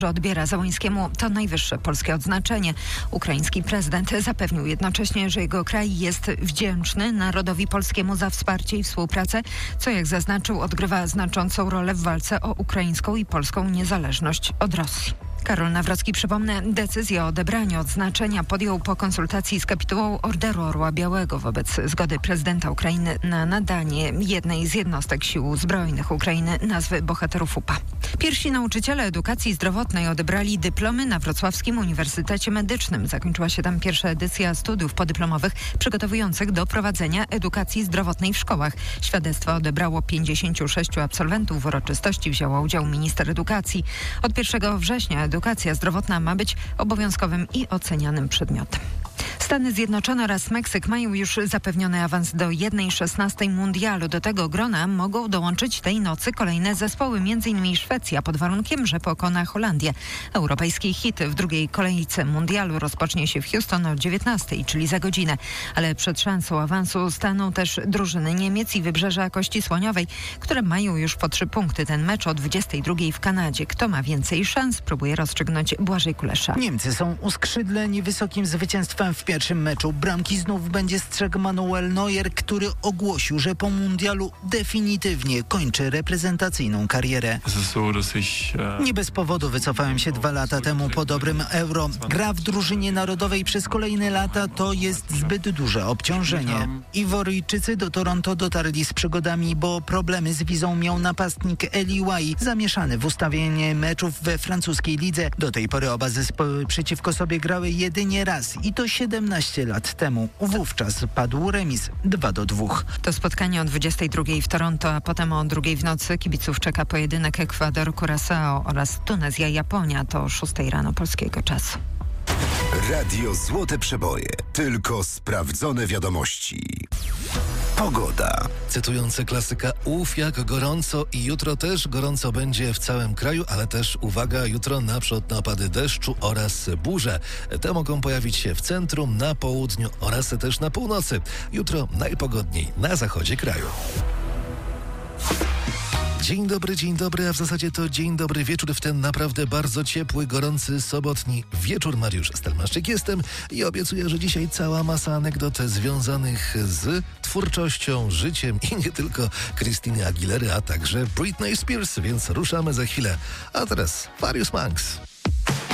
odbiera Zełenskiemu to najwyższe polskie odznaczenie. Ukraiński prezydent zapewnił jednocześnie, że jego kraj jest wdzięczny narodowi polskiemu za wsparcie i współpracę, co jak zaznaczył odgrywa znaczącą rolę w walce o ukraińską i polską niezależność od Rosji. Karol Nawrocki, przypomnę, decyzję o odebraniu odznaczenia podjął po konsultacji z kapitułą Orderu Orła Białego wobec zgody prezydenta Ukrainy na nadanie jednej z jednostek sił zbrojnych Ukrainy nazwy bohaterów UPA. Pierwsi nauczyciele edukacji zdrowotnej odebrali dyplomy na Wrocławskim Uniwersytecie Medycznym. Zakończyła się tam pierwsza edycja studiów podyplomowych przygotowujących do prowadzenia edukacji zdrowotnej w szkołach. Świadectwa odebrało 56 absolwentów. W uroczystości wzięła udział minister edukacji. Od 1 września edukacja zdrowotna ma być obowiązkowym i ocenianym przedmiotem. Stany Zjednoczone oraz Meksyk mają już zapewniony awans do 1/16 mundialu. Do tego grona mogą dołączyć tej nocy kolejne zespoły, m.in. Szwecja, pod warunkiem, że pokona Holandię. Europejski hit w drugiej kolejce mundialu rozpocznie się w Houston o 19:00, czyli za godzinę. Ale przed szansą awansu staną też drużyny Niemiec i Wybrzeża Kości Słoniowej, które mają już po 3 punkty. Ten mecz o 22:00 w Kanadzie. Kto ma więcej szans, próbuje rozstrzygnąć Błażej Kulesza. Niemcy są uskrzydleni wysokim zwycięstwem w pierwszym meczu. Bramki znów będzie strzegł Manuel Neuer, który ogłosił, że po mundialu definitywnie kończy reprezentacyjną karierę. Nie bez powodu wycofałem się 2 lata temu po dobrym Euro. Gra w drużynie narodowej przez kolejne lata to jest zbyt duże obciążenie. Iworyjczycy do Toronto dotarli z przygodami, bo problemy z wizą miał napastnik Eli Wahi, zamieszany w ustawienie meczów we francuskiej lidze. Do tej pory oba zespoły przeciwko sobie grały jedynie raz i to 17 lat temu. Wówczas padł remis 2-2. To spotkanie o 22:00 w Toronto, a potem o 2:00 w nocy kibiców czeka pojedynek Ekwador-Curaçao oraz Tunezja-Japonia. To o 6:00 rano polskiego czasu. Radio Złote Przeboje. Tylko sprawdzone wiadomości. Pogoda. Cytując klasyka, jak gorąco i jutro też gorąco będzie w całym kraju, ale też uwaga, jutro naprzód napady deszczu oraz burze. Te mogą pojawić się w centrum, na południu oraz też na północy. Jutro najpogodniej na zachodzie kraju. Dzień dobry, a w zasadzie to dzień dobry wieczór w ten naprawdę bardzo ciepły, gorący, sobotni wieczór. Mariusz Stelmaszczyk jestem i obiecuję, że dzisiaj cała masa anegdot związanych z twórczością, życiem i nie tylko Christiny Aguilery, a także Britney Spears, więc ruszamy za chwilę. A teraz Farius Monks.